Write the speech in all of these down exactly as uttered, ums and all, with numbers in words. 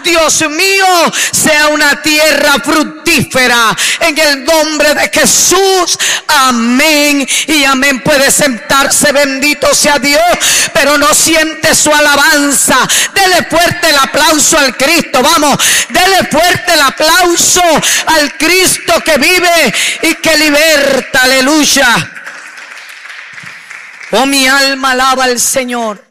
Dios mío, sea una tierra fructífera en el nombre de Jesús. Amén y amén. Puede sentarse, bendito sea Dios, pero no siente su alabanza. Dele fuerte el aplauso al Cristo. Vamos, dele fuerte el aplauso al Cristo que vive y que liberta. Aleluya. Oh, mi alma alaba al Señor.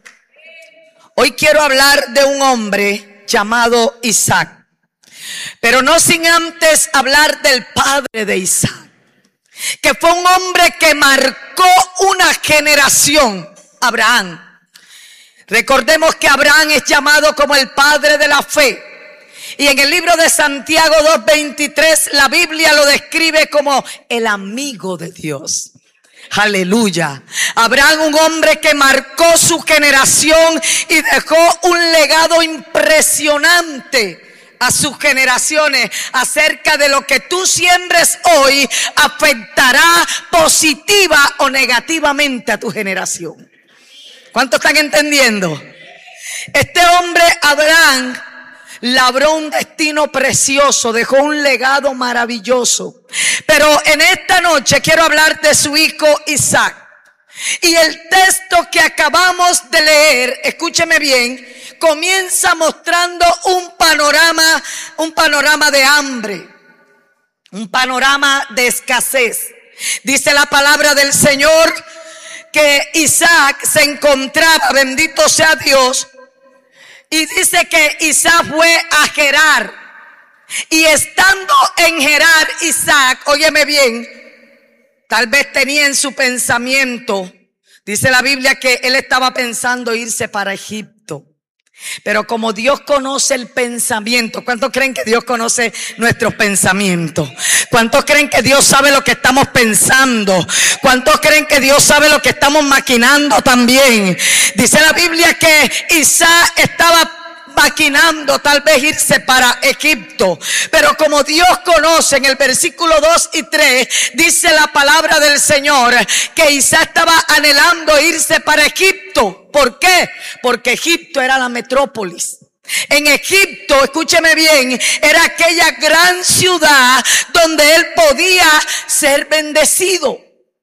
Hoy quiero hablar de un hombre llamado Isaac, pero no sin antes hablar del padre de Isaac, que fue un hombre que marcó una generación, Abraham. Recordemos que Abraham es llamado como el padre de la fe. Y en el libro de Santiago dos veintitrés la Biblia lo describe como el amigo de Dios. Aleluya. Abraham, un hombre que marcó su generación y dejó un legado impresionante a sus generaciones acerca de lo que tú siembres hoy afectará positiva o negativamente a tu generación. ¿Cuántos están entendiendo? Este hombre, Abraham, labró un destino precioso, dejó un legado maravilloso. Pero en esta noche quiero hablar de su hijo Isaac. Y el texto que acabamos de leer, escúcheme bien, comienza mostrando un panorama, un panorama de hambre, un panorama de escasez. Dice la palabra del Señor que Isaac se encontraba, bendito sea Dios, y dice que Isaac fue a Gerar. Y estando en Gerar, Isaac, óyeme bien, tal vez tenía en su pensamiento, dice la Biblia que él estaba pensando irse para Egipto. Pero como Dios conoce el pensamiento, ¿cuántos creen que Dios conoce nuestros pensamientos? ¿Cuántos creen que Dios sabe lo que estamos pensando? ¿Cuántos creen que Dios sabe lo que estamos maquinando también? Dice la Biblia que Isaac estaba maquinando tal vez irse para Egipto, pero como Dios conoce, en el versículo dos y tres dice la palabra del Señor que Isaac estaba anhelando irse para Egipto. ¿Por qué? Porque Egipto era la metrópolis. En Egipto, escúcheme bien, era aquella gran ciudad donde él podía ser bendecido.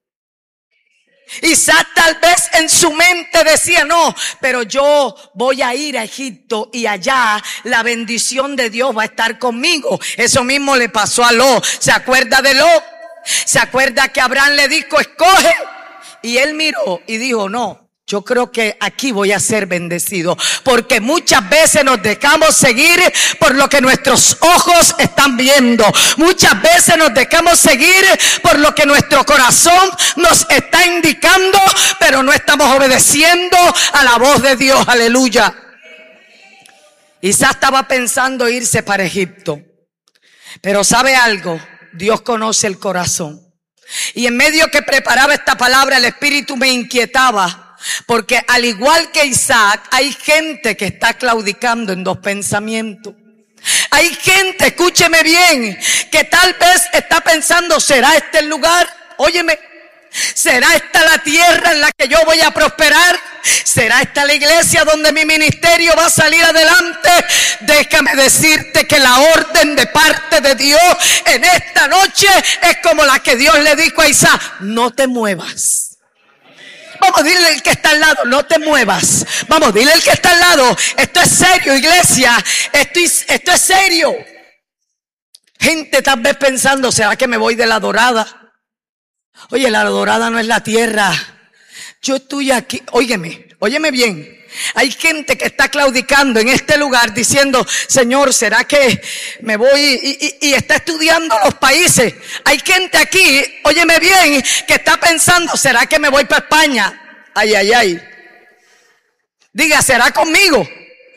Isaac tal vez en su mente decía, no, pero yo voy a ir a Egipto y allá la bendición de Dios va a estar conmigo. Eso mismo le pasó a Lot. ¿Se acuerda de Lot? ¿Se acuerda que Abraham le dijo, escoge? Y él miró y dijo, no, yo creo que aquí voy a ser bendecido. Porque muchas veces nos dejamos seguir por lo que nuestros ojos están viendo. Muchas veces nos dejamos seguir por lo que nuestro corazón nos está indicando, pero no estamos obedeciendo a la voz de Dios. Aleluya. Isaac estaba pensando irse para Egipto. Pero ¿sabe algo? Dios conoce el corazón. Y en medio que preparaba esta palabra, el Espíritu me inquietaba. Porque al igual que Isaac, hay gente que está claudicando en dos pensamientos. Hay gente, escúcheme bien, que tal vez está pensando, ¿será este el lugar? Óyeme, ¿será esta la tierra en la que yo voy a prosperar? ¿Será esta la iglesia donde mi ministerio va a salir adelante? Déjame decirte que la orden de parte de Dios en esta noche es como la que Dios le dijo a Isaac, no te muevas. Vamos, dile al que está al lado, no te muevas. Vamos, dile al que está al lado, esto es serio, iglesia. Esto es, esto es serio. Gente tal vez pensando, ¿será que me voy de la dorada? Oye, la dorada no es la tierra. Yo estoy aquí, óyeme, óyeme bien. Hay gente que está claudicando en este lugar diciendo, Señor, ¿será que me voy? Y, y, y está estudiando los países. Hay gente aquí, óyeme bien, que está pensando, ¿será que me voy para España? Ay, ay, ay. Diga, ¿será conmigo?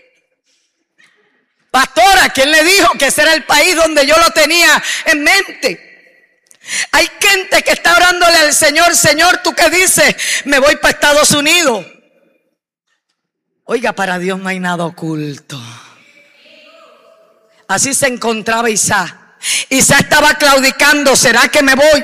Pastora, ¿quién le dijo que ese era el país donde yo lo tenía en mente? Hay gente que está orándole al Señor, Señor, ¿tú qué dices? Me voy para Estados Unidos. Oiga, para Dios no hay nada oculto. Así se encontraba Isaac. Isaac estaba claudicando, ¿será que me voy?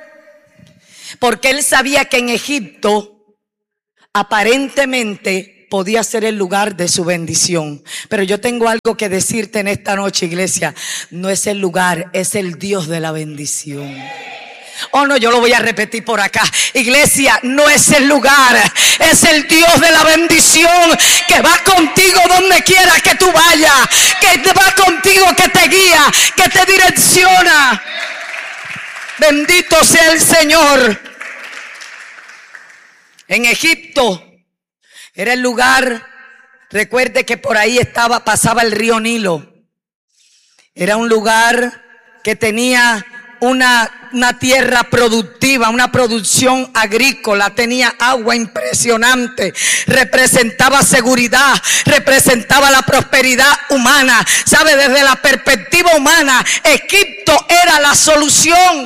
Porque él sabía que en Egipto aparentemente podía ser el lugar de su bendición. Pero yo tengo algo que decirte en esta noche, iglesia. No es el lugar, es el Dios de la bendición. Oh no, yo lo voy a repetir por acá. Iglesia, no es el lugar, es el Dios de la bendición que va contigo donde quiera que tú vayas, que va contigo, que te guía, que te direcciona. Bendito sea el Señor. En Egipto era el lugar, recuerde que por ahí estaba, pasaba el río Nilo. Era un lugar que tenía Una, una tierra productiva, una producción agrícola, tenía agua impresionante, representaba seguridad, representaba la prosperidad humana. ¿Sabe? Desde la perspectiva humana, Egipto era la solución.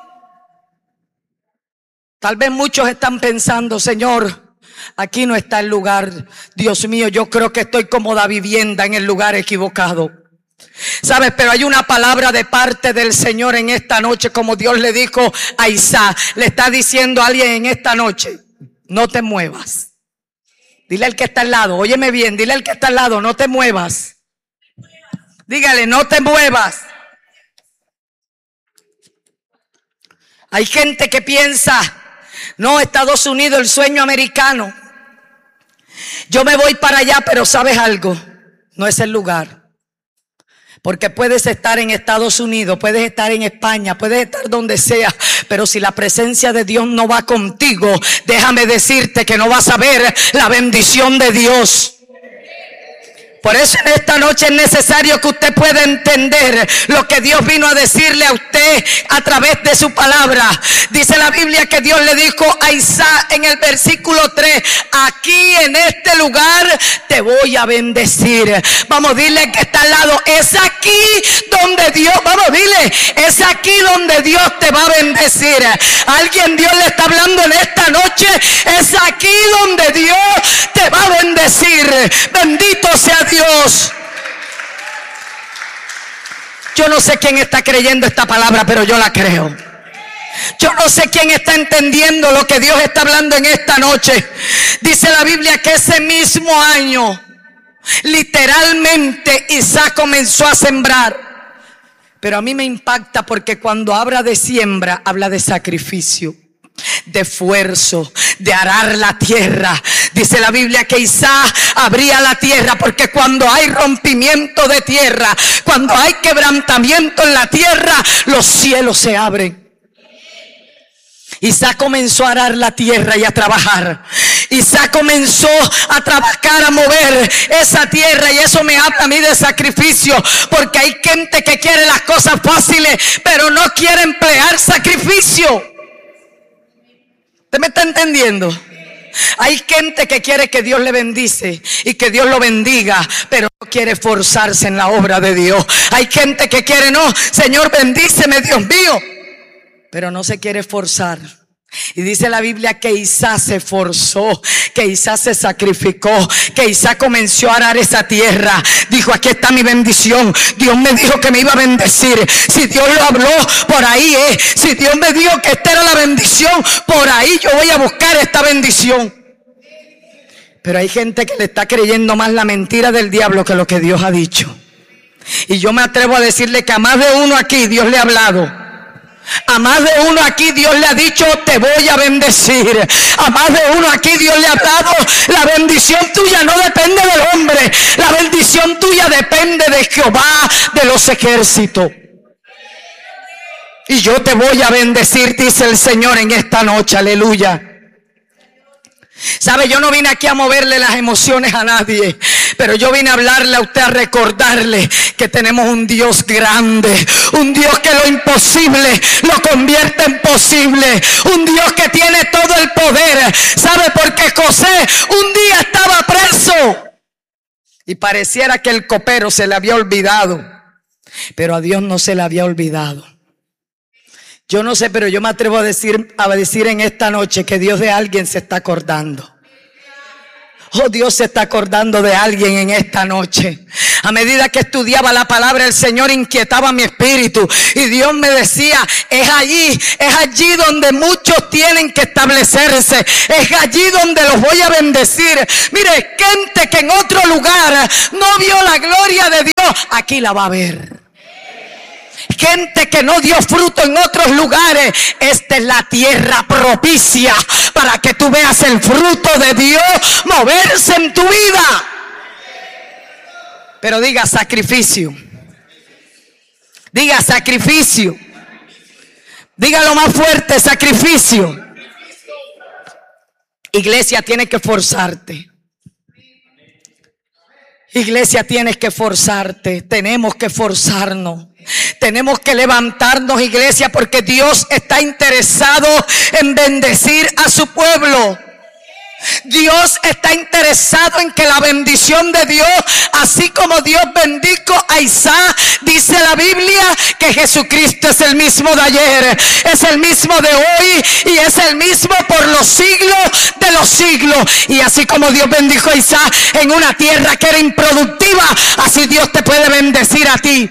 Tal vez muchos están pensando, Señor, aquí no está el lugar. Dios mío, yo creo que estoy como da vivienda en el lugar equivocado. ¿Sabes? Pero hay una palabra de parte del Señor en esta noche, como Dios le dijo a Isaac. Le está diciendo a alguien en esta noche: no te muevas. Dile al que está al lado, óyeme bien, dile al que está al lado, no te muevas. Dígale, no te muevas. Hay gente que piensa, no, Estados Unidos, el sueño americano. Yo me voy para allá, pero ¿sabes algo? No es el lugar. Porque puedes estar en Estados Unidos, puedes estar en España, puedes estar donde sea, pero si la presencia de Dios no va contigo, déjame decirte que no vas a ver la bendición de Dios. Por eso en esta noche es necesario que usted pueda entender lo que Dios vino a decirle a usted a través de su palabra. Dice la Biblia que Dios le dijo a Isaac en el versículo tres: aquí en este lugar te voy a bendecir. Vamos, dile que está al lado, es aquí donde Dios, vamos, dile, es aquí donde Dios te va a bendecir. Alguien, Dios le está hablando en esta noche, es aquí donde Dios te va a bendecir. Bendito sea Dios. Dios. Yo no sé quién está creyendo esta palabra, pero yo la creo. Yo no sé quién está entendiendo lo que Dios está hablando en esta noche. Dice la Biblia que ese mismo año, literalmente, Isaac comenzó a sembrar. Pero a mí me impacta porque cuando habla de siembra, habla de sacrificio, de esfuerzo, de arar la tierra. Dice la Biblia que Isaac abría la tierra, porque cuando hay rompimiento de tierra, cuando hay quebrantamiento en la tierra, los cielos se abren. Isaac comenzó a arar la tierra y a trabajar. Isaac comenzó a trabajar, a mover esa tierra, y eso me habla a mí de sacrificio, porque hay gente que quiere las cosas fáciles, pero no quiere emplear sacrificio. ¿Usted me está entendiendo? Hay gente que quiere que Dios le bendice y que Dios lo bendiga, pero no quiere esforzarse en la obra de Dios. Hay gente que quiere, no, Señor, bendíceme, Dios mío, pero no se quiere esforzar. Y dice la Biblia que Isaac se esforzó, que Isaac se sacrificó, que Isaac comenzó a arar esa tierra. Dijo: aquí está mi bendición. Dios me dijo que me iba a bendecir. Si Dios lo habló, por ahí es. Si Dios me dijo que esta era la bendición, por ahí yo voy a buscar esta bendición. Pero hay gente que le está creyendo más la mentira del diablo que lo que Dios ha dicho. Y yo me atrevo a decirle que a más de uno aquí Dios le ha hablado. A más de uno aquí Dios le ha dicho: te voy a bendecir. A más de uno aquí Dios le ha hablado: la bendición tuya no depende del hombre, la bendición tuya depende de Jehová de los ejércitos. Y yo te voy a bendecir, dice el Señor en esta noche. Aleluya. Sabe, yo no vine aquí a moverle las emociones a nadie, pero yo vine a hablarle a usted, a recordarle que tenemos un Dios grande, un Dios que lo imposible lo convierte en posible, un Dios que tiene todo el poder. ¿Sabe? Porque José un día estaba preso y pareciera que el copero se le había olvidado, pero a Dios no se le había olvidado. Yo no sé, pero yo me atrevo a decir, a decir en esta noche que Dios de alguien se está acordando. Oh, Dios se está acordando de alguien en esta noche. A medida que estudiaba la palabra, el Señor inquietaba mi espíritu y Dios me decía, es allí, es allí donde muchos tienen que establecerse, es allí donde los voy a bendecir. Mire, gente que en otro lugar no vio la gloria de Dios, aquí la va a ver. Gente que no dio fruto en otros lugares, esta es la tierra propicia para que tú veas el fruto de Dios moverse en tu vida. Pero diga sacrificio. Diga sacrificio. Dígalo más fuerte, sacrificio. Iglesia, tienes que forzarte. Iglesia, tienes que forzarte. Tenemos que forzarnos. Tenemos que levantarnos, iglesia, porque Dios está interesado en bendecir a su pueblo. Dios está interesado en que la bendición de Dios, así como Dios bendijo a Isaac, dice la Biblia que Jesucristo es el mismo de ayer, es el mismo de hoy y es el mismo por los siglos de los siglos. Y así como Dios bendijo a Isaac en una tierra que era improductiva, así Dios te puede bendecir a ti.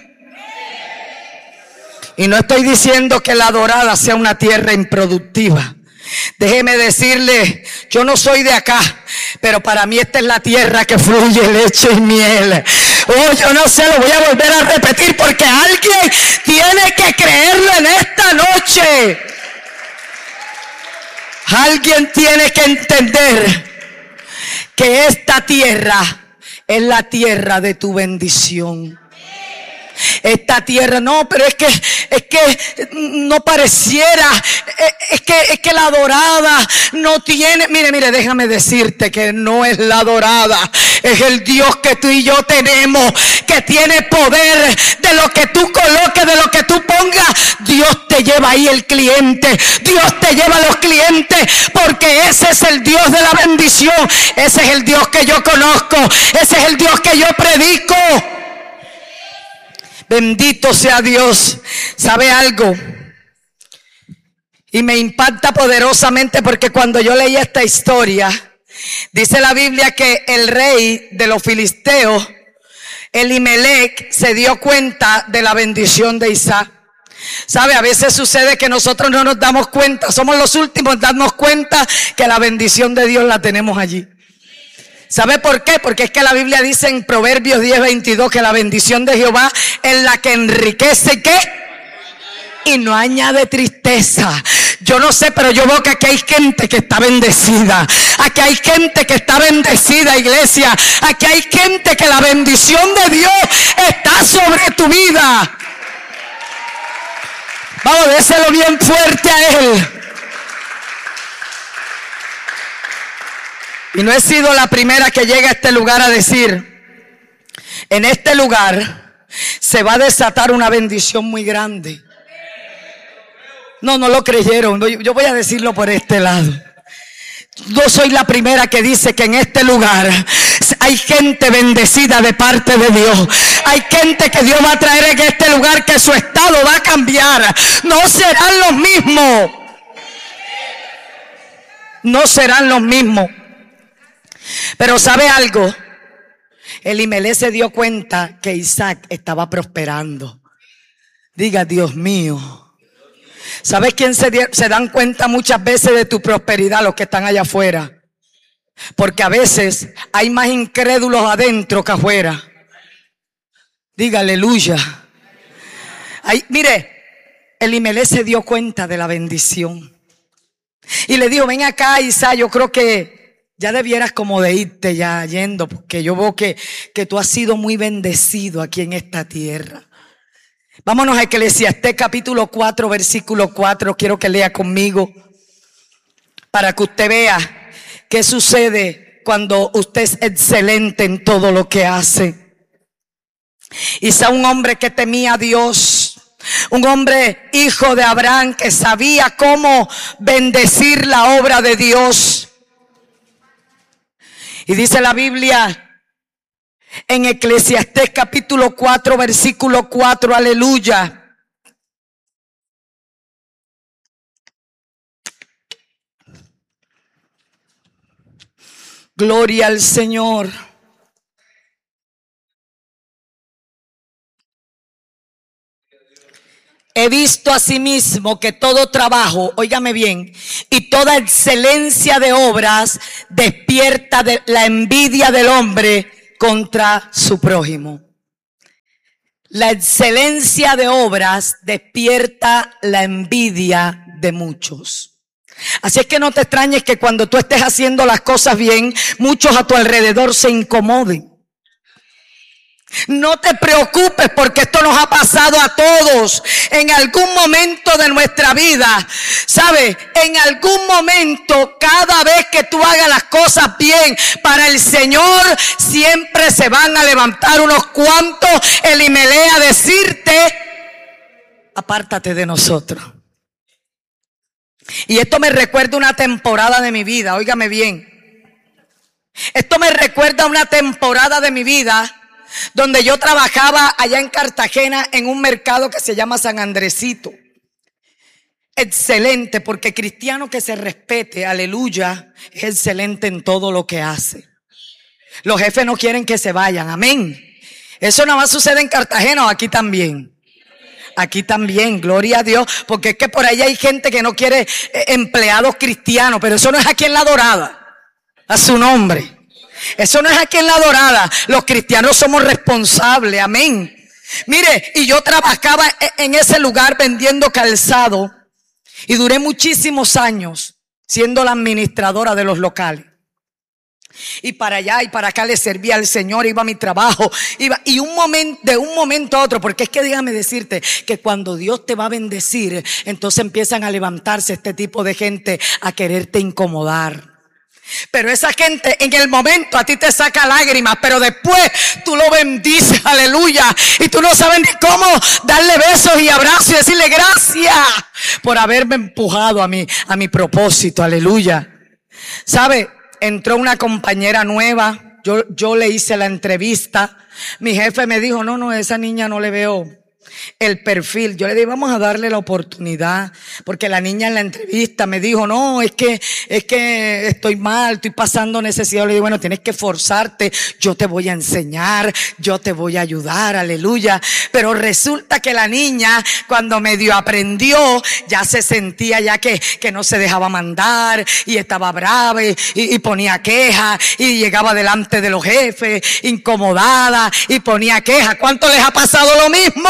Y no estoy diciendo que la Dorada sea una tierra improductiva. Déjeme decirle, yo no soy de acá, pero para mí esta es la tierra que fluye leche y miel. Oh, yo no sé, lo voy a volver a repetir porque alguien tiene que creerlo en esta noche. Alguien tiene que entender que esta tierra es la tierra de tu bendición. Esta tierra, no, pero es que es que no pareciera, es que es que la Dorada no tiene, mire, mire, déjame decirte que no es la Dorada, es el Dios que tú y yo tenemos, que tiene poder. De lo que tú coloques, de lo que tú pongas, Dios te lleva ahí el cliente, Dios te lleva los clientes, porque ese es el Dios de la bendición, ese es el Dios que yo conozco, ese es el Dios que yo predico. Bendito sea Dios. ¿Sabe algo? Y me impacta poderosamente porque cuando yo leí esta historia, dice la Biblia que el rey de los filisteos, Elimelech, se dio cuenta de la bendición de Isaac. ¿Sabe? A veces sucede que nosotros no nos damos cuenta, somos los últimos en darnos cuenta que la bendición de Dios la tenemos allí. ¿Sabe por qué? Porque es que la Biblia dice en Proverbios diez veintidós que la bendición de Jehová es la que enriquece, ¿qué? Y no añade tristeza. Yo no sé, pero yo veo que aquí hay gente que está bendecida. Aquí hay gente que está bendecida, iglesia. Aquí hay gente que la bendición de Dios está sobre tu vida. Vamos, déselo bien fuerte a Él. Y no he sido la primera que llega a este lugar a decir, en este lugar se va a desatar una bendición muy grande. No, no lo creyeron. Yo voy a decirlo por este lado. Yo soy la primera que dice que en este lugar hay gente bendecida de parte de Dios. Hay gente que Dios va a traer en este lugar, que su estado va a cambiar. No serán los mismos. No serán los mismos. Pero ¿sabe algo? Elimelech se dio cuenta que Isaac estaba prosperando. Diga, Dios mío. ¿Sabes quién se, die, se dan cuenta muchas veces de tu prosperidad? Los que están allá afuera. Porque a veces hay más incrédulos adentro que afuera. Diga, aleluya. Ay, mire, Elimelech se dio cuenta de la bendición. Y le dijo, ven acá, Isaac, yo creo que ya debieras como de irte ya yendo, porque yo veo que, que tú has sido muy bendecido aquí en esta tierra. Vámonos a Eclesiastés capítulo cuatro, versículo cuatro. Quiero que lea conmigo para que usted vea qué sucede cuando usted es excelente en todo lo que hace. Isaac, un hombre que temía a Dios, un hombre hijo de Abraham que sabía cómo bendecir la obra de Dios. Y dice la Biblia en Eclesiastés capítulo cuatro, versículo cuatro, aleluya. Gloria al Señor. He visto asimismo que todo trabajo, óigame bien, y toda excelencia de obras despierta de la envidia del hombre contra su prójimo. La excelencia de obras despierta la envidia de muchos. Así es que no te extrañes que cuando tú estés haciendo las cosas bien, muchos a tu alrededor se incomoden. No te preocupes porque esto nos ha pasado a todos en algún momento de nuestra vida. ¿Sabes? En algún momento, cada vez que tú hagas las cosas bien para el Señor, siempre se van a levantar unos cuantos Elimelé a decirte: apártate de nosotros. Y esto me recuerda una temporada de mi vida, óigame bien. Esto me recuerda una temporada de mi vida donde yo trabajaba allá en Cartagena en un mercado que se llama San Andresito. Excelente, porque cristiano que se respete, aleluya, es excelente en todo lo que hace. Los jefes no quieren que se vayan, amén. Eso nada más sucede en Cartagena o aquí también. Aquí también, gloria a Dios, porque es que por ahí hay gente que no quiere empleados cristianos, pero eso no es aquí en La Dorada, a su nombre. Eso no es aquí en La Dorada. Los cristianos somos responsables, amén. Mire, y yo trabajaba en ese lugar vendiendo calzado y duré muchísimos años siendo la administradora de los locales. Y para allá y para acá le servía al Señor, iba a mi trabajo, iba, y un momento, de un momento a otro, porque es que déjame decirte que cuando Dios te va a bendecir, entonces empiezan a levantarse este tipo de gente a quererte incomodar. Pero esa gente en el momento a ti te saca lágrimas, pero después tú lo bendices, aleluya, y tú no sabes ni cómo darle besos y abrazos y decirle gracias por haberme empujado a mi, a mi propósito, aleluya. ¿Sabe? Entró una compañera nueva, yo, yo le hice la entrevista, mi jefe me dijo, no, no, esa niña no le veo el perfil. Yo le dije, vamos a darle la oportunidad, porque la niña en la entrevista me dijo, no, es que, es que estoy mal, estoy pasando necesidad. Le dije, bueno, tienes que esforzarte, yo te voy a enseñar, yo te voy a ayudar, aleluya. Pero resulta que la niña, cuando medio aprendió, ya se sentía ya que, que no se dejaba mandar, y estaba brava, y, y, y ponía queja, y llegaba delante de los jefes, incomodada, y ponía queja. ¿Cuánto les ha pasado lo mismo?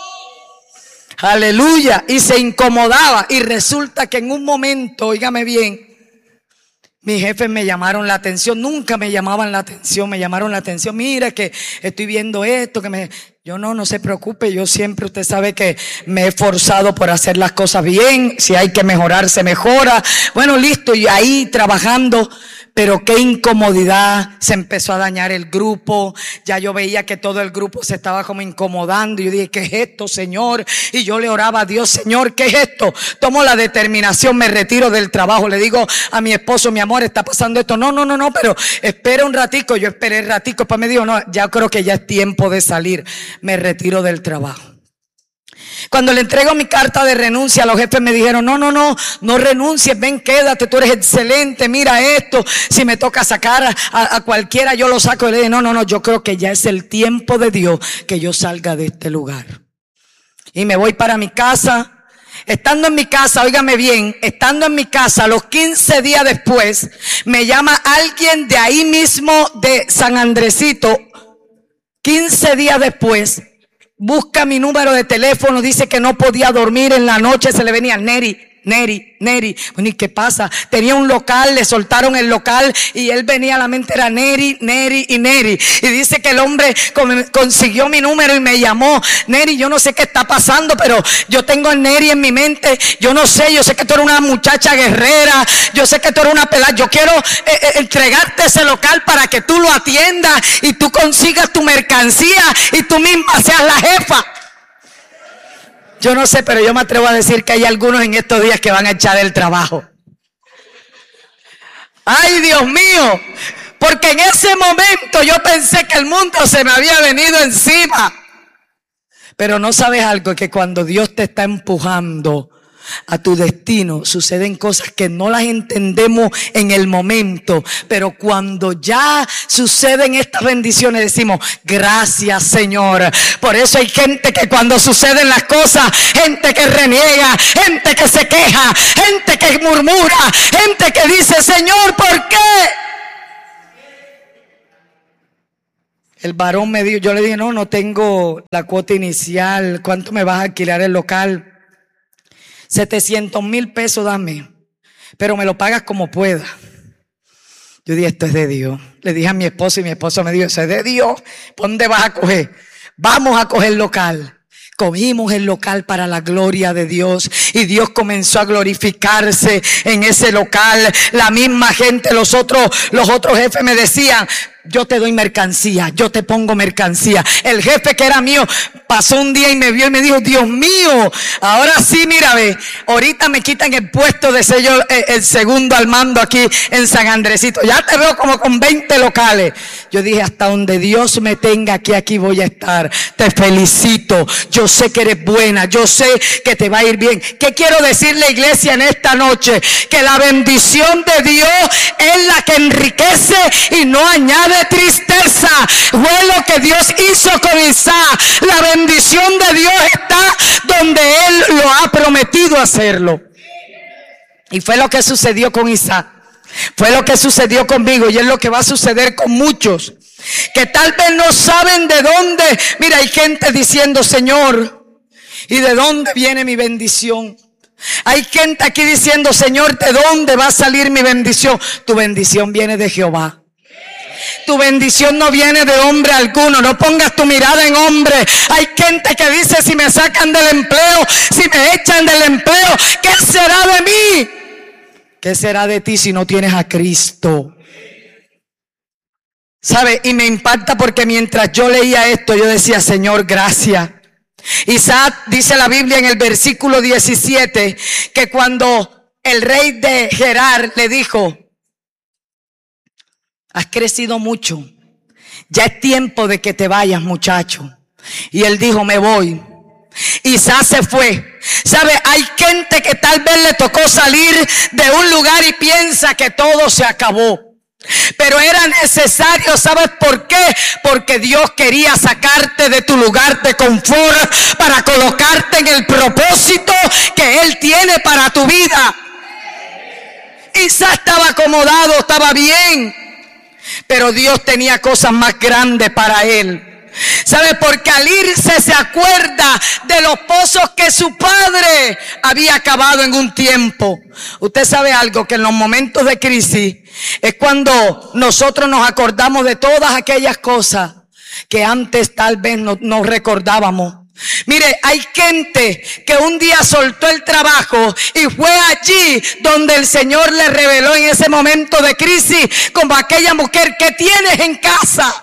Aleluya. Y se incomodaba. Y resulta que en un momento, óigame bien, mis jefes me llamaron la atención. Nunca me llamaban la atención, me llamaron la atención. Mira que estoy viendo esto, que me... Yo no, no se preocupe, yo siempre, usted sabe que me he esforzado por hacer las cosas bien. Si hay que mejorar, se mejora. Bueno, listo, y ahí trabajando. Pero qué incomodidad, se empezó a dañar el grupo, ya yo veía que todo el grupo se estaba como incomodando, y yo dije, ¿qué es esto, Señor? Y yo le oraba a Dios, Señor, ¿qué es esto? Tomo la determinación, me retiro del trabajo, le digo a mi esposo, mi amor, está pasando esto, no, no, no, no, pero espera un ratico. Yo esperé un ratico, después me dijo, no, ya creo que ya es tiempo de salir, me retiro del trabajo. Cuando le entrego mi carta de renuncia, los jefes me dijeron, no, no, no, no renuncies, ven, quédate, tú eres excelente, mira esto, si me toca sacar a, a, a cualquiera yo lo saco. Y le dije, no, no, no, yo creo que ya es el tiempo de Dios que yo salga de este lugar. Y me voy para mi casa. Estando en mi casa, óigame bien, estando en mi casa, los quince días después, me llama alguien de ahí mismo de San Andresito, quince días después. Busca mi número de teléfono, dice que no podía dormir en la noche, se le venía Neri, Neri, Neri. Bueno, ¿y qué pasa? Tenía un local, le soltaron el local y él venía a la mente, era Neri, Neri y Neri. Y dice que el hombre consiguió mi número y me llamó. Neri, yo no sé qué está pasando, pero yo tengo a Neri en mi mente. Yo no sé, yo sé que tú eres una muchacha guerrera, yo sé que tú eres una pelada. Yo quiero eh, eh, entregarte ese local para que tú lo atiendas y tú consigas tu mercancía y tú misma seas la jefa. Yo no sé, pero yo me atrevo a decir que hay algunos en estos días que van a echar el trabajo. Ay, Dios mío, porque en ese momento yo pensé que el mundo se me había venido encima. Pero no sabes algo, que cuando Dios te está empujando a tu destino, suceden cosas que no las entendemos en el momento, pero cuando ya suceden estas bendiciones decimos, gracias Señor. Por eso hay gente que cuando suceden las cosas, gente que reniega, gente que se queja, gente que murmura, gente que dice, Señor, ¿por qué? El varón me dijo, yo le dije, no, no tengo la cuota inicial, ¿cuánto me vas a alquilar el local? setecientos mil pesos dame, pero me lo pagas como pueda. Yo dije, esto es de Dios. Le dije a mi esposo y mi esposo me dijo, eso es de Dios. ¿Por dónde vas a coger? Vamos a coger local. Cogimos el local para la gloria de Dios y Dios comenzó a glorificarse en ese local. La misma gente, los otros, los otros jefes me decían, yo te doy mercancía, yo te pongo mercancía. El jefe que era mío pasó un día y me vio y me dijo, Dios mío, ahora sí, mira, ve, ahorita me quitan el puesto de ser yo eh, el segundo al mando aquí en San Andresito. Ya te veo como con veinte locales. Yo dije, hasta donde Dios me tenga aquí, aquí voy a estar. Te felicito. Yo sé que eres buena, yo sé que te va a ir bien. ¿Qué quiero decirle, iglesia, en esta noche? Que la bendición de Dios es la que enriquece y no añade tristeza. Fue lo que Dios hizo con Isaac. La bendición de Dios está donde Él lo ha prometido hacerlo. Y fue lo que sucedió con Isaac. Fue lo que sucedió conmigo y es lo que va a suceder con muchos que tal vez no saben de dónde. Mira, hay gente diciendo, Señor, ¿y de dónde viene mi bendición? Hay gente aquí diciendo, Señor, ¿de dónde va a salir mi bendición? Tu bendición viene de Jehová. Tu bendición no viene de hombre alguno. No pongas tu mirada en hombre. Hay gente que dice, si me sacan del empleo, si me echan del empleo, ¿qué será de mí? ¿Qué será de ti si no tienes a Cristo? ¿Sabe? Y me impacta porque mientras yo leía esto, yo decía, Señor, gracias. Isaac, dice la Biblia en el versículo diecisiete, que cuando el rey de Gerar le dijo, has crecido mucho, ya es tiempo de que te vayas, muchacho. Y él dijo, me voy. Isaac se fue. ¿Sabe? Hay gente que tal vez le tocó salir de un lugar y piensa que todo se acabó. Pero era necesario, ¿sabes por qué? Porque Dios quería sacarte de tu lugar de confort para colocarte en el propósito que Él tiene para tu vida. Isaac estaba acomodado, estaba bien, pero Dios tenía cosas más grandes para él. ¿Sabe? Porque al irse se acuerda de los pozos que su padre había cavado en un tiempo. Usted sabe algo, que en los momentos de crisis es cuando nosotros nos acordamos de todas aquellas cosas que antes tal vez no, no recordábamos. Mire, hay gente que un día soltó el trabajo y fue allí donde el Señor le reveló en ese momento de crisis, como aquella mujer que tienes en casa.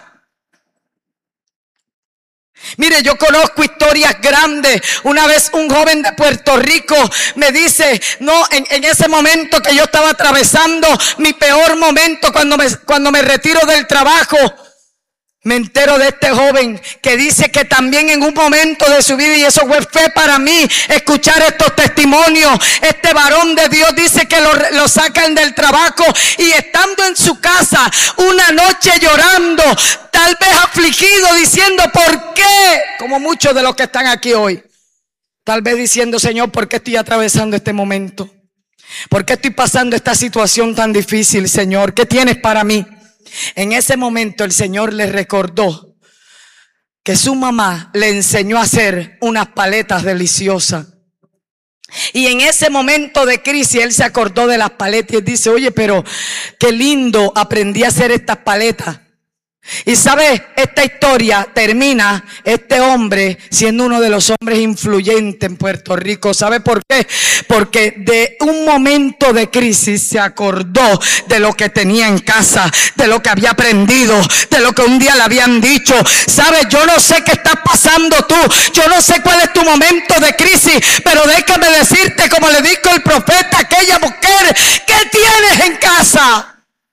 Mire, yo conozco historias grandes. Una vez un joven de Puerto Rico me dice, no, en, en ese momento que yo estaba atravesando mi peor momento, cuando me, cuando me retiro del trabajo, me entero de este joven que dice que también en un momento de su vida, y eso fue fe para mí, escuchar estos testimonios. Este varón de Dios dice que lo, lo sacan del trabajo y estando en su casa una noche llorando, tal vez afligido, diciendo, ¿por qué? Como muchos de los que están aquí hoy. Tal vez diciendo, Señor, ¿por qué estoy atravesando este momento? ¿Por qué estoy pasando esta situación tan difícil, Señor? ¿Qué tienes para mí? En ese momento el Señor le recordó que su mamá le enseñó a hacer unas paletas deliciosas. Y en ese momento de crisis él se acordó de las paletas y dice, oye, pero qué lindo, aprendí a hacer estas paletas. Y sabes, esta historia termina este hombre siendo uno de los hombres influyentes en Puerto Rico. ¿Sabe por qué? Porque de un momento de crisis se acordó de lo que tenía en casa, de lo que había aprendido, de lo que un día le habían dicho. ¿Sabes? Yo no sé qué estás pasando tú, yo no sé cuál es tu momento de crisis, pero déjame decirte, como le dijo el profeta a aquella mujer, ¿qué tienes en casa?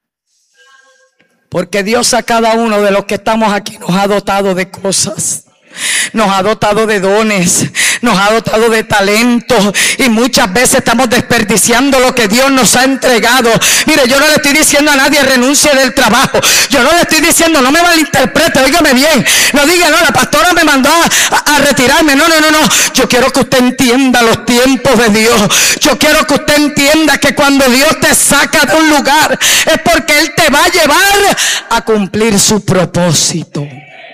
Porque Dios a cada uno de los que estamos aquí nos ha dotado de cosas. Nos ha dotado de dones, nos ha dotado de talento y muchas veces estamos desperdiciando lo que Dios nos ha entregado. Mire, yo no le estoy diciendo a nadie renuncie del trabajo. Yo no le estoy diciendo, no me malinterprete, óigame bien. No diga, no, la pastora me mandó a, a, a retirarme. No, no, no, no. Yo quiero que usted entienda los tiempos de Dios. Yo quiero que usted entienda que cuando Dios te saca de un lugar es porque Él te va a llevar a cumplir su propósito.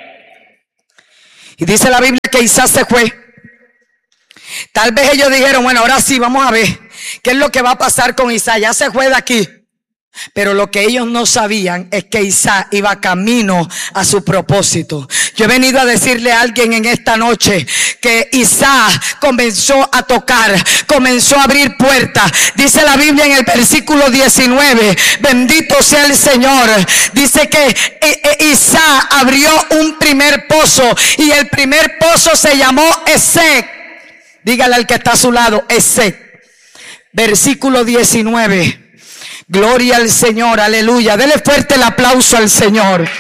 Y dice la Biblia que Isaac se fue. Tal vez ellos dijeron, bueno, ahora sí, vamos a ver qué es lo que va a pasar con Isaac. Ya se fue de aquí. Pero lo que ellos no sabían es que Isaac iba camino a su propósito. Yo he venido a decirle a alguien en esta noche que Isaac comenzó a tocar, comenzó a abrir puertas. Dice la Biblia en el versículo diecinueve, bendito sea el Señor. Dice que Isaac abrió un primer pozo y el primer pozo se llamó Esek. Dígale al que está a su lado, Esek. Versículo diecinueve. Gloria al Señor, aleluya. Dele fuerte el aplauso al Señor.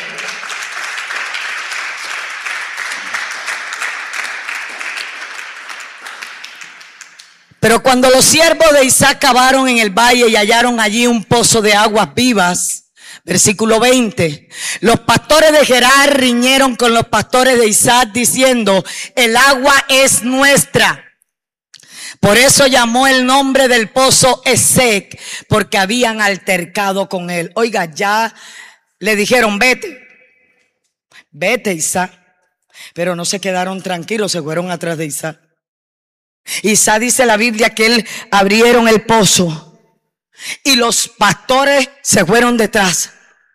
Pero cuando los siervos de Isaac cavaron en el valle y hallaron allí un pozo de aguas vivas, versículo veinte, los pastores de Gerar riñeron con los pastores de Isaac diciendo, el agua es nuestra. Por eso llamó el nombre del pozo Esek, porque habían altercado con él. Oiga, ya le dijeron, vete, vete Isaac. Pero no se quedaron tranquilos, se fueron atrás de Isaac. Isaac dice la Biblia que él abrieron el pozo y los pastores se fueron detrás.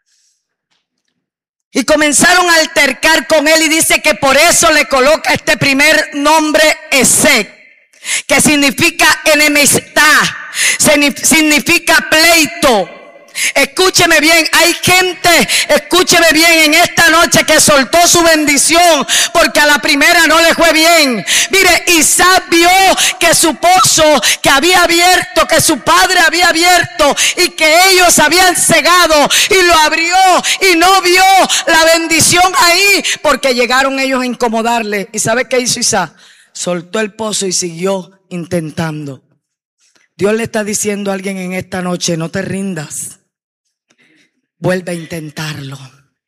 Y comenzaron a altercar con él y dice que por eso le coloca este primer nombre Esek, que significa enemistad, significa pleito. Escúcheme bien, hay gente, escúcheme bien en esta noche que soltó su bendición porque a la primera no le fue bien. Mire, Isaac vio que su pozo que había abierto, que su padre había abierto y que ellos habían cegado, y lo abrió y no vio la bendición ahí porque llegaron ellos a incomodarle. ¿Y sabe qué hizo Isaac? Soltó el pozo y siguió intentando. Dios le está diciendo a alguien en esta noche, no te rindas. Vuelve a intentarlo.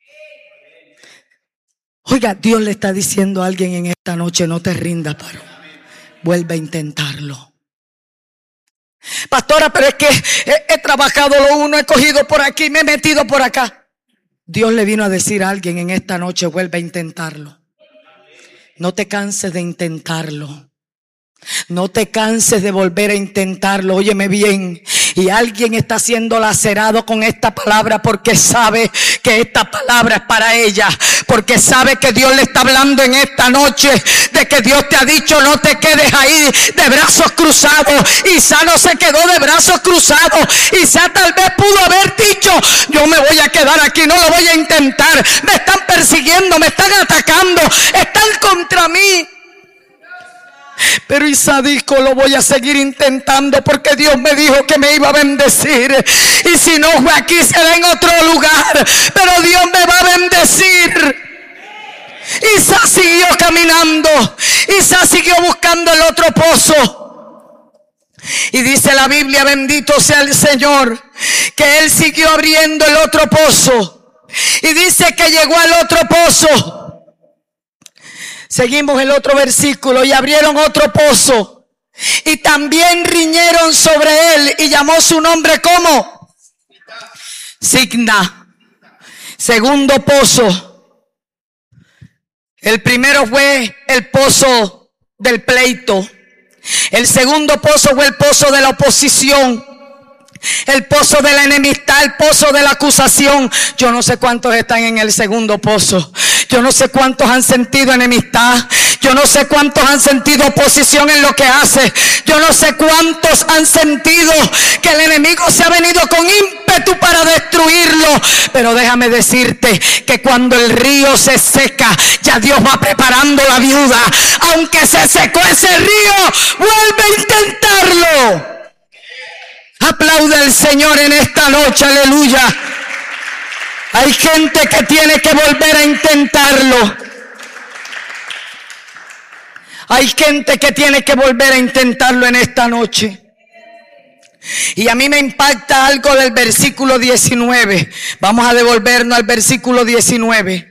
Oiga, Dios le está diciendo a alguien en esta noche, no te rindas, pero vuelve a intentarlo. Pastora, pero es que he, he trabajado lo uno, he cogido por aquí, me he metido por acá. Dios le vino a decir a alguien en esta noche, vuelve a intentarlo. No te canses de intentarlo. No te canses de volver a intentarlo. Óyeme bien. Y alguien está siendo lacerado con esta palabra porque sabe que esta palabra es para ella. Porque sabe que Dios le está hablando en esta noche de que Dios te ha dicho no te quedes ahí de brazos cruzados. Isaac no se quedó de brazos cruzados. Isaac tal vez pudo haber dicho, yo me voy a quedar aquí, no lo voy a intentar. Me están persiguiendo, me están atacando, están contra mí. Pero Isaac dijo, lo voy a seguir intentando porque Dios me dijo que me iba a bendecir. Y si no fue aquí, será en otro lugar, pero Dios me va a bendecir. Isaac siguió caminando. Isaac siguió buscando el otro pozo. Y dice la Biblia, bendito sea el Señor, que él siguió abriendo el otro pozo. Y dice que llegó al otro pozo. Seguimos el otro versículo. Y abrieron otro pozo y también riñeron sobre él y llamó su nombre como Signa. Segundo pozo. El primero fue el pozo del pleito. El segundo pozo fue el pozo de la oposición, el pozo de la enemistad, el pozo de la acusación. Yo no sé cuántos están en el segundo pozo. Yo no sé cuántos han sentido enemistad. Yo no sé cuántos han sentido oposición en lo que hace. Yo no sé cuántos han sentido que el enemigo se ha venido con ímpetu para destruirlo. Pero déjame decirte que cuando el río se seca, ya Dios va preparando la viuda. Aunque se secó ese río, vuelve a intentarlo. Aplaude al Señor en esta noche, aleluya. Hay gente que tiene que volver a intentarlo. Hay gente que tiene que volver a intentarlo en esta noche. Y a mí me impacta algo del versículo diecinueve. Vamos a devolvernos al versículo diecinueve.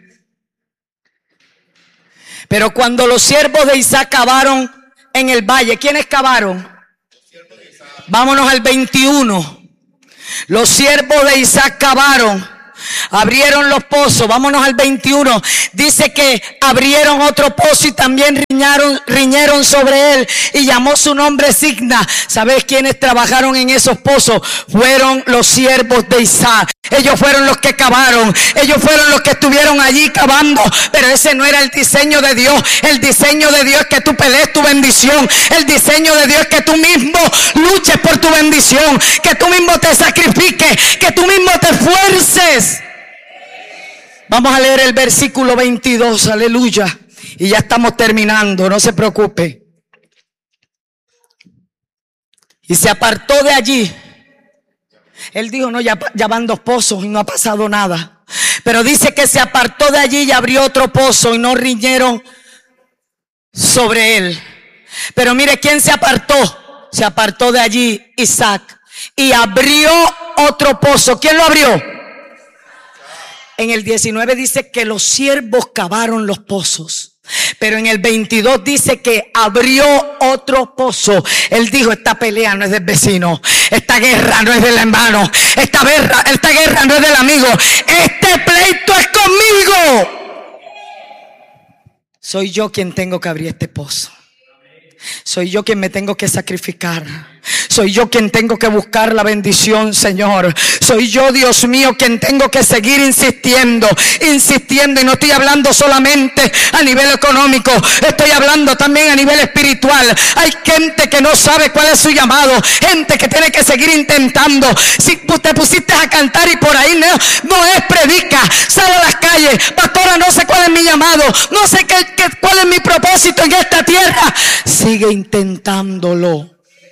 Pero cuando los siervos de Isaac cavaron en el valle, ¿quiénes cavaron? Vámonos al veintiuno. Los siervos de Isaac cavaron, abrieron los pozos. Vámonos al veintiuno. Dice que abrieron otro pozo y también riñaron, riñeron sobre él y llamó su nombre Signa. ¿Sabes quiénes trabajaron en esos pozos? Fueron los siervos de Isaac. Ellos fueron los que cavaron, ellos fueron los que estuvieron allí cavando. Pero ese no era el diseño de Dios. El diseño de Dios es que tú pelees tu bendición. El diseño de Dios es que tú mismo luches por tu bendición, que tú mismo te sacrifiques, que tú mismo te esfuerces. Vamos a leer el versículo veintidós, aleluya. Y ya estamos terminando, no se preocupe. Y se apartó de allí. Él dijo, no, ya, ya van dos pozos y no ha pasado nada. Pero dice que se apartó de allí y abrió otro pozo y no riñeron sobre él. Pero mire, ¿quién se apartó? Se apartó de allí Isaac y abrió otro pozo. ¿Quién lo abrió? En el diecinueve dice que los siervos cavaron los pozos. Pero en el veintidós dice que abrió otro pozo. Él dijo, esta pelea no es del vecino, esta guerra no es del hermano, esta guerra, esta guerra no es del amigo, este pleito es conmigo. Soy yo quien tengo que abrir este pozo. Soy yo quien me tengo que sacrificar. Soy yo quien tengo que buscar la bendición, Señor. Soy yo, Dios mío, quien tengo que seguir insistiendo, insistiendo. Y no estoy hablando solamente a nivel económico, estoy hablando también a nivel espiritual. Hay gente que no sabe cuál es su llamado, gente que tiene que seguir intentando. Si te pusiste a cantar y por ahí no, no es predica, sal a las calles, pastora, no sé cuál es mi llamado, no sé qué, qué, cuál es mi propósito en esta tierra. Sigue intentándolo.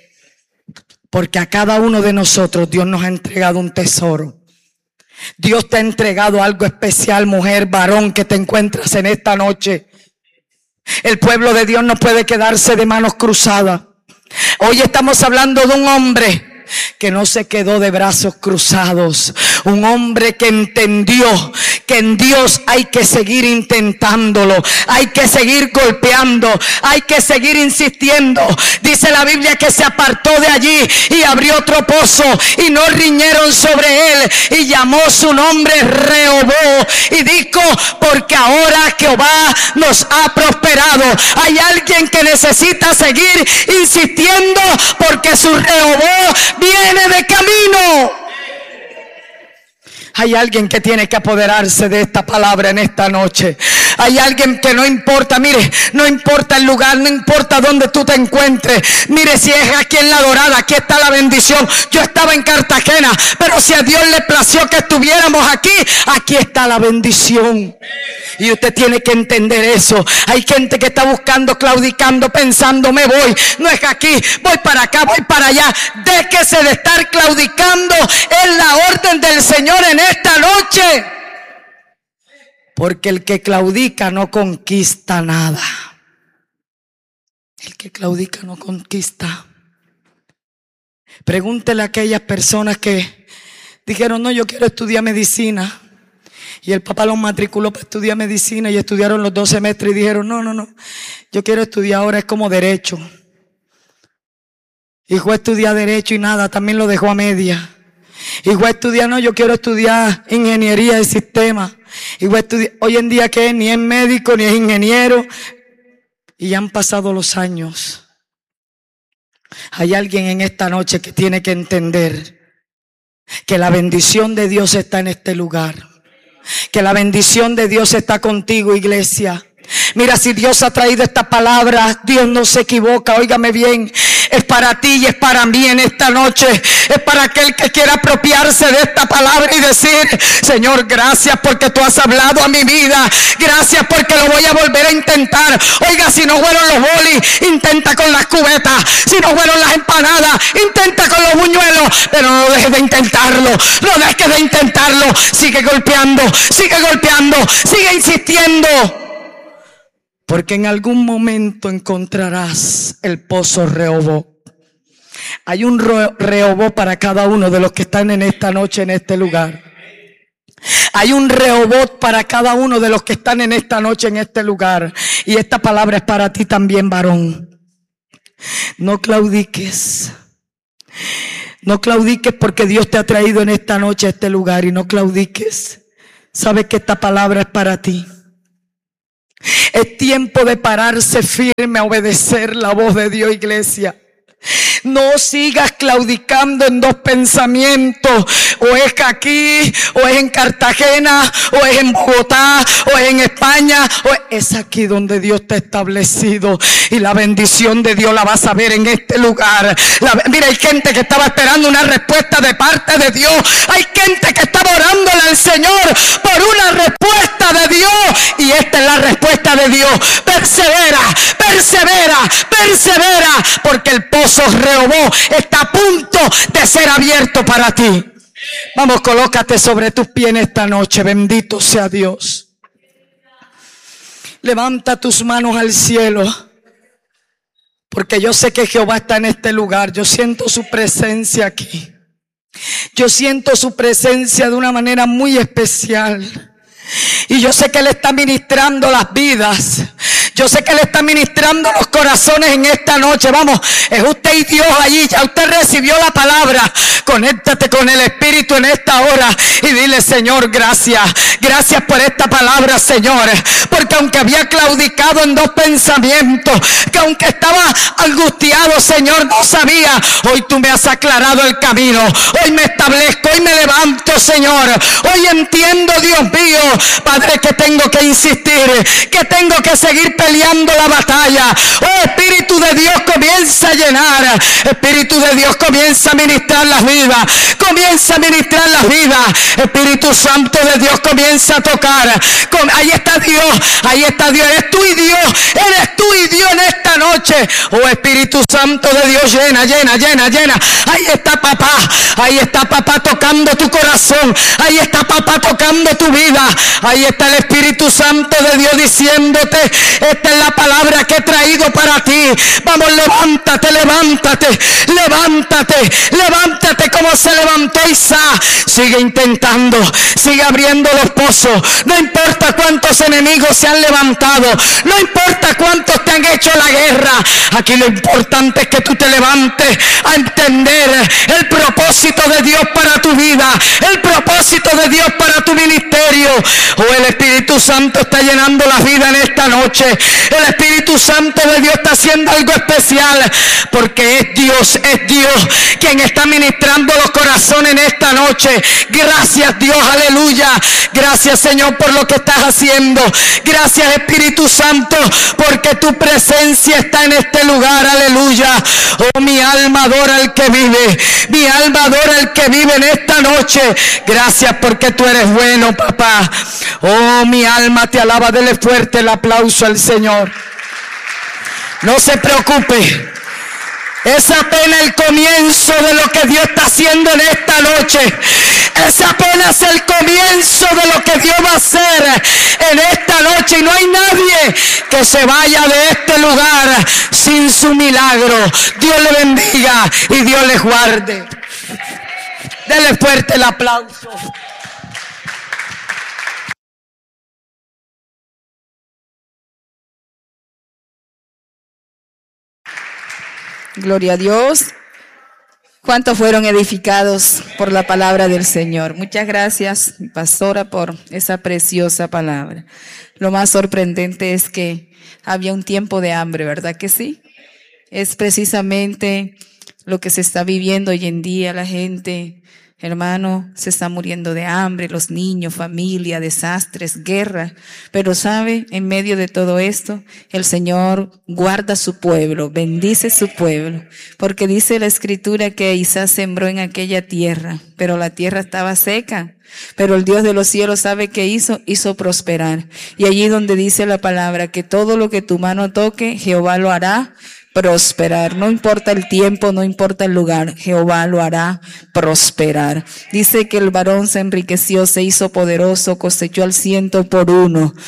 Porque a cada uno de nosotros Dios nos ha entregado un tesoro. Dios te ha entregado algo especial, mujer, varón, que te encuentras en esta noche. El pueblo de Dios no puede quedarse de manos cruzadas. Hoy estamos hablando de un hombre que no se quedó de brazos cruzados. Un hombre que entendió que en Dios hay que seguir intentándolo, hay que seguir golpeando, hay que seguir insistiendo. Dice la Biblia que se apartó de allí y abrió otro pozo y no riñeron sobre él y llamó su nombre Rehoboam y dijo, porque ahora Jehová nos ha prosperado. Hay alguien que necesita seguir insistiendo porque su Rehoboam viene de camino. Hay alguien que tiene que apoderarse de esta palabra en esta noche. Hay alguien que no importa, mire, no importa el lugar, no importa dónde tú te encuentres. Mire, si es aquí en La Dorada, aquí está la bendición. Yo estaba en Cartagena, pero si a Dios le plació que estuviéramos aquí, aquí está la bendición. Y usted tiene que entender eso. Hay gente que está buscando, claudicando, pensando, me voy. No es aquí, voy para acá, voy para allá. Déjese de estar claudicando. Es la orden del Señor en esta noche. Porque el que claudica no conquista nada. El que claudica no conquista. Pregúntele a aquellas personas que dijeron, no, yo quiero estudiar medicina. Y el papá los matriculó para estudiar medicina y estudiaron los dos semestres y dijeron, no, no, no, yo quiero estudiar ahora, es como derecho. Y fue a estudiar derecho y nada, también lo dejó a media. Y fue a estudiar, no, yo quiero estudiar ingeniería de sistemas. Y fue a estudiar, hoy en día que ni es médico ni es ingeniero. Y ya han pasado los años. Hay alguien en esta noche que tiene que entender que la bendición de Dios está en este lugar. Que la bendición de Dios está contigo, iglesia. Mira, si Dios ha traído esta palabra, Dios no se equivoca, óigame bien. Es para ti y es para mí en esta noche. Es para aquel que quiera apropiarse de esta palabra y decir, Señor, gracias porque tú has hablado a mi vida. Gracias porque lo voy a volver a intentar. Oiga, si no fueron los bolis, intenta con las cubetas. Si no fueron las empanadas, intenta con los buñuelos. Pero no dejes de intentarlo. No dejes de intentarlo. Sigue golpeando, sigue golpeando, sigue insistiendo. Porque en algún momento encontrarás el pozo Rehoboth. Hay un Rehoboth para cada uno de los que están en esta noche en este lugar. Hay un Rehoboth para cada uno de los que están en esta noche en este lugar. Y esta palabra es para ti también, varón. No claudiques. No claudiques porque Dios te ha traído en esta noche a este lugar y no claudiques. Sabes que esta palabra es para ti. Es tiempo de pararse firme a obedecer la voz de Dios, iglesia. No sigas claudicando en dos pensamientos. O es aquí, o es en Cartagena, o es en Bogotá, o es en España, o es aquí donde Dios te ha establecido. Y la bendición de Dios la vas a ver en este lugar. La, mira, hay gente que estaba esperando una respuesta de parte de Dios. Hay gente que estaba orándole al Señor por una respuesta de Dios. Y esta es la respuesta de Dios. Persevera, persevera, persevera. Porque el pozo Rehoboth está a punto de ser abierto para ti. Vamos, colócate sobre tus pies en esta noche. Bendito sea Dios. Levanta tus manos al cielo. Porque yo sé que Jehová está en este lugar. Yo siento su presencia aquí. Yo siento su presencia de una manera muy especial. Y yo sé que Él está ministrando las vidas. Yo sé que Él está ministrando los corazones en esta noche. Vamos, es usted y Dios allí. Ya usted recibió la palabra. Conéctate con el Espíritu en esta hora y dile: Señor, gracias. Gracias por esta palabra, Señor. Porque aunque había claudicado en dos pensamientos, que aunque estaba angustiado, Señor, no sabía, hoy tú me has aclarado el camino. Hoy me establezco, hoy me levanto, Señor. Hoy entiendo, Dios mío, Padre, que tengo que insistir, que tengo que seguir peleando la batalla. Oh, Espíritu de Dios, comienza a llenar. Espíritu de Dios, comienza a ministrar las vidas. Comienza a ministrar las vidas. Espíritu Santo de Dios, comienza a tocar. Ahí está Dios, ahí está Dios. Eres tú y Dios, eres tú y Dios en esta noche. Oh, Espíritu Santo de Dios, llena, llena, llena, llena. Ahí está papá, ahí está papá tocando tu corazón. Ahí está papá tocando tu vida. Ahí está el Espíritu Santo de Dios diciéndote: esta es la palabra que he traído para ti. Vamos, levántate, levántate, levántate, levántate como se levantó Isaac. Sigue intentando, sigue abriendo los pozos. No importa cuántos enemigos se han levantado, no importa cuántos te han hecho la guerra. Aquí lo importante es que tú te levantes a entender el propósito de Dios para tu vida, el propósito de Dios para tu ministerio. Oh, el Espíritu Santo está llenando la vida en esta noche. El Espíritu Santo de Dios está haciendo algo especial, porque es Dios, es Dios quien está ministrando los corazones en esta noche. Gracias, Dios, aleluya. Gracias, Señor, por lo que estás haciendo. Gracias, Espíritu Santo, porque tu presencia está en este lugar, aleluya. Oh, mi alma adora al que vive, mi alma adora al que vive en esta noche. Gracias porque tú eres bueno, papá. Oh, mi alma te alaba. Dele fuerte el aplauso al Señor. No se preocupe. Es apenas el comienzo de lo que Dios está haciendo en esta noche. Es apenas el comienzo de lo que Dios va a hacer en esta noche. Y no hay nadie que se vaya de este lugar sin su milagro. Dios le bendiga y Dios le guarde. Dele fuerte el aplauso. Gloria a Dios. ¿Cuántos fueron edificados por la palabra del Señor? Muchas gracias, pastora, por esa preciosa palabra. Lo más sorprendente es que había un tiempo de hambre, ¿verdad que sí? Es precisamente lo que se está viviendo hoy en día. La gente, hermano, se está muriendo de hambre, los niños, familia, desastres, guerra. Pero sabe, en medio de todo esto, el Señor guarda su pueblo, bendice su pueblo. Porque dice la Escritura que Isaac sembró en aquella tierra, pero la tierra estaba seca. Pero el Dios de los cielos sabe qué hizo, hizo prosperar. Y allí donde dice la palabra que todo lo que tu mano toque, Jehová lo hará prosperar. No importa el tiempo, no importa el lugar, Jehová lo hará prosperar. Dice que el varón se enriqueció, se hizo poderoso, cosechó al ciento por uno.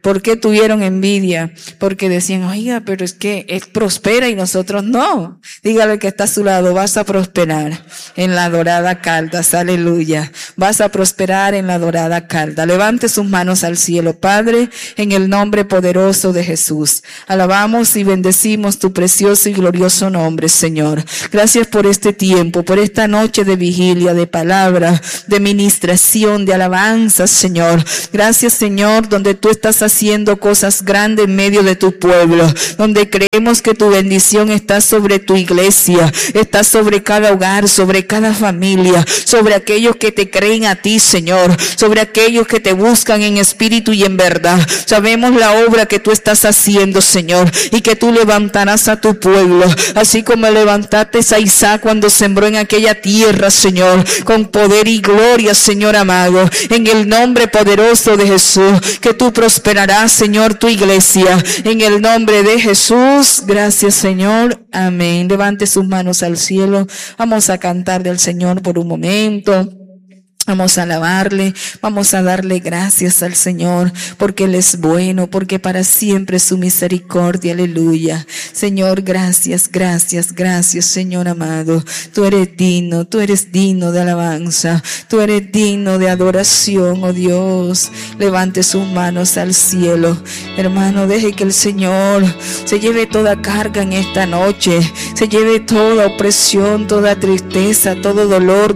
¿Por qué tuvieron envidia? Porque decían, oiga, pero es que es prospera y nosotros no. Dígale que está a su lado, vas a prosperar en la dorada Caldas, aleluya. Vas a prosperar en la dorada Caldas. Levante sus manos al cielo, Padre, en el nombre poderoso de Jesús. Alabamos y bendecimos tu precioso y glorioso nombre, Señor. Gracias por este tiempo, por esta noche de vigilia, de palabra, de ministración, de alabanza, Señor. Gracias, Señor, donde tú estás haciendo cosas grandes en medio de tu pueblo, donde creemos que tu bendición está sobre tu iglesia, está sobre cada hogar, sobre cada familia, sobre aquellos que te creen a ti, Señor, sobre aquellos que te buscan en espíritu y en verdad. Sabemos la obra que tú estás haciendo, Señor, y que tú levantarás a tu pueblo, así como levantaste a Isaac cuando sembró en aquella tierra, Señor, con poder y gloria, Señor amado, en el nombre poderoso de Jesús, que tú prosperarás, Señor, tu iglesia, en el nombre de Jesús. Gracias, Señor, amén. Levante sus manos al cielo. Vamos a cantar del Señor por un momento. Vamos a alabarle, vamos a darle gracias al Señor, porque Él es bueno, porque para siempre es su misericordia, aleluya. Señor, gracias, gracias, gracias, Señor amado. Tú eres digno, tú eres digno de alabanza, tú eres digno de adoración, oh Dios. Levante sus manos al cielo. Hermano, deje que el Señor se lleve toda carga en esta noche, se lleve toda opresión, toda tristeza, todo dolor